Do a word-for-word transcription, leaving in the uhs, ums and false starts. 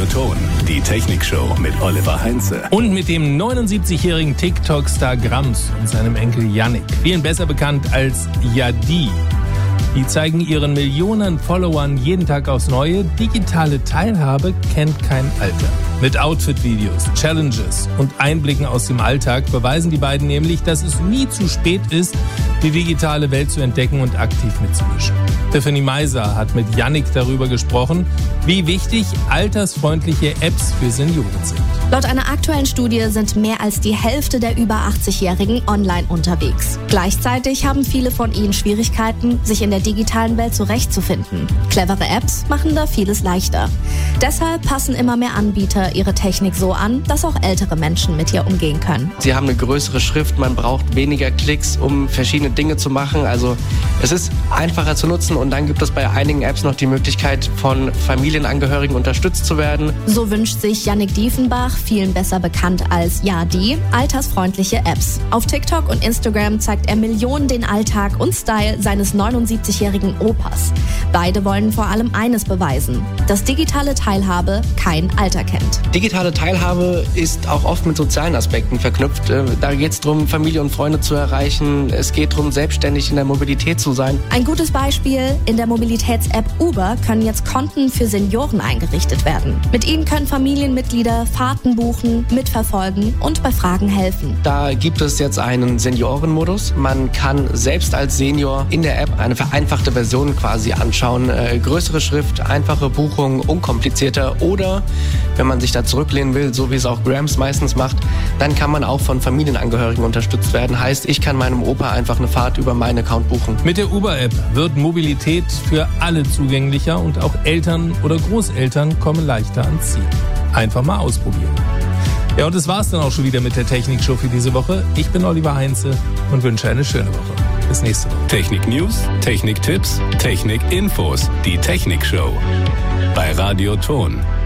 Radioton, die Technikshow mit Oliver Heinze. Und mit dem neunundsiebzigjährigen TikTok-Star Grams und seinem Enkel Yannick, vielen besser bekannt als Yadi. Die zeigen ihren Millionen Followern jeden Tag aufs Neue. Digitale Teilhabe kennt kein Alter. Mit Outfit-Videos, Challenges und Einblicken aus dem Alltag beweisen die beiden nämlich, dass es nie zu spät ist, die digitale Welt zu entdecken und aktiv mitzumischen. Tiffany Meiser hat mit Yannick darüber gesprochen, wie wichtig altersfreundliche Apps für Senioren sind. Laut einer aktuellen Studie sind mehr als die Hälfte der über achtzigjährigen online unterwegs. Gleichzeitig haben viele von ihnen Schwierigkeiten, sich in der digitalen Welt zurechtzufinden. Clevere Apps machen da vieles leichter. Deshalb passen immer mehr Anbieter ihre Technik so an, dass auch ältere Menschen mit ihr umgehen können. Sie haben eine größere Schrift, man braucht weniger Klicks, um verschiedene Dinge zu machen. Also es ist einfacher zu nutzen und dann gibt es bei einigen Apps noch die Möglichkeit, von Familienangehörigen unterstützt zu werden. So wünscht sich Yannick Diefenbach, vielen besser bekannt als Yadi, altersfreundliche Apps. Auf TikTok und Instagram zeigt er Millionen den Alltag und Style seines neunundsiebzigjährigen Opas. Beide wollen vor allem eines beweisen, dass digitale Teilhabe kein Alter kennt. Digitale Teilhabe ist auch oft mit sozialen Aspekten verknüpft. Da geht es darum, Familie und Freunde zu erreichen. Es geht darum, selbstständig in der Mobilität zu sein. Ein gutes Beispiel: In der Mobilitäts-App Uber können jetzt Konten für Senioren eingerichtet werden. Mit ihnen können Familienmitglieder Fahrten buchen, mitverfolgen und bei Fragen helfen. Da gibt es jetzt einen Seniorenmodus. Man kann selbst als Senior in der App eine vereinfachte Version quasi anschauen. Äh, größere Schrift, einfache Buchung, unkomplizierter. Oder wenn man sich da zurücklehnen will, so wie es auch Grams meistens macht, dann kann man auch von Familienangehörigen unterstützt werden. Heißt, ich kann meinem Opa einfach eine Fahrt über meinen Account buchen. Mit der Uber-App wird Mobilität für alle zugänglicher und auch Eltern oder Großeltern kommen leichter ans Ziel. Einfach mal ausprobieren. Ja, und das war's dann auch schon wieder mit der Technikshow für diese Woche. Ich bin Oliver Heinze und wünsche eine schöne Woche. Bis nächste Woche. Technik-News, Technik-Tipps, Technik-Infos. Die Technikshow bei Radioton.